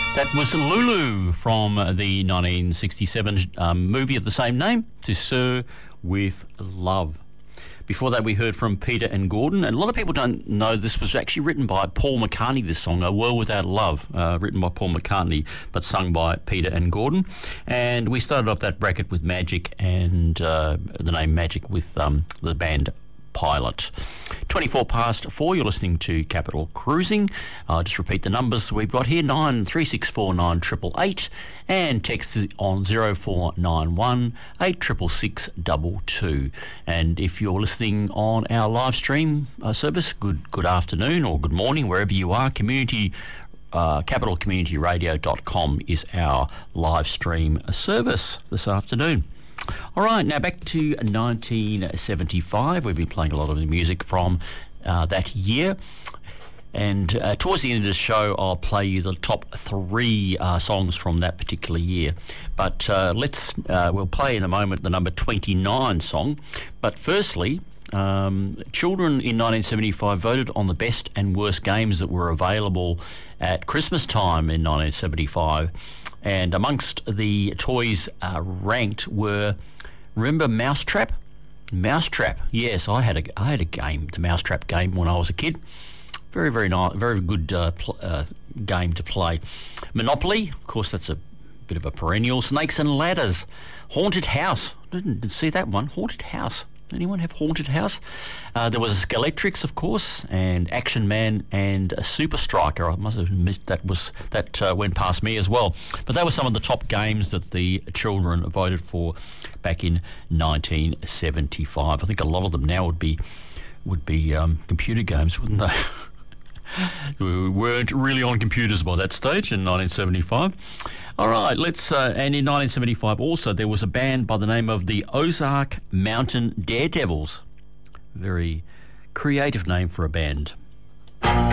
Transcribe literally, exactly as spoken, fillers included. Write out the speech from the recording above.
That was Lulu from the nineteen sixty-seven um, movie of the same name, To Sir with Love. Before that, we heard from Peter and Gordon, and a lot of people don't know this was actually written by Paul McCartney, this song, A World Without Love, uh, written by Paul McCartney, but sung by Peter and Gordon. And we started off that bracket with Magic and uh, the name Magic with um, the band Pilot. twenty-four past four, you're listening to Capital Cruising. I'll just repeat the numbers we've got here, nine three six four nine eight eight eight, and text on zero four nine one eight six six six two two. And if you're listening on our live stream uh, service, good good afternoon or good morning, wherever you are. Community Uh, capital community radio dot com is our live stream service this afternoon. All right, now back to nineteen seventy-five. We've been playing a lot of the music from uh, that year. And uh, towards the end of the show, I'll play you the top three uh, songs from that particular year. But uh, let's, uh, we'll play in a moment the number twenty-nine song. But firstly, um, children in nineteen seventy-five voted on the best and worst games that were available at Christmas time in nineteen seventy-five. And amongst the toys uh, ranked were, remember Mousetrap? Mousetrap, yes, I had a I had a game, the Mousetrap game when I was a kid. Very, very nice, very good uh, pl- uh, game to play. Monopoly, of course, that's a bit of a perennial. Snakes and Ladders. Haunted House, didn't, didn't see that one. Haunted House. Anyone have Haunted House? Uh, there was Skeletrix, of course, and Action Man and Super Striker. I must have missed that. Was that uh, went past me as well. But they were some of the top games that the children voted for back in nineteen seventy-five. I think a lot of them now would be would be um, computer games, wouldn't they? We weren't really on computers by that stage in nineteen seventy-five. All right, let's. Uh, and in nineteen seventy-five also there was a band by the name of the Ozark Mountain Daredevils. Very creative name for a band.